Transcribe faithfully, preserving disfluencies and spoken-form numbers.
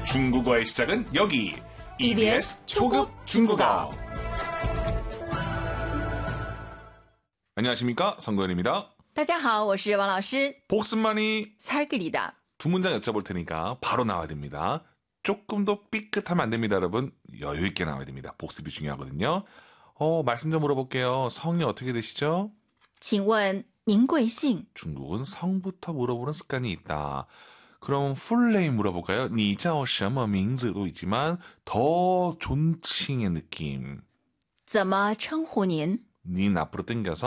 중국어의 시작은 여기 이비에스 초급 중국어. 안녕하십니까, 성도현입니다. 大家好，我是王老师。 복습만이 살그리다. 두 문장 여쭤볼 테니까 바로 나와야 됩니다. 조금 더 삐끗하면 안 됩니다, 여러분. 여유 있게 나와야 됩니다. 복습이 중요하거든요. 어, 말씀 좀 물어볼게요. 성이 어떻게 되시죠? 请问您贵姓? 중국은 성부터 물어보는 습관이 있다. 그럼 풀네임 물어볼까요? 你叫什么名字도 있지만 더 존칭의 느낌. 怎么称呼您? 닌 앞으로 당겨서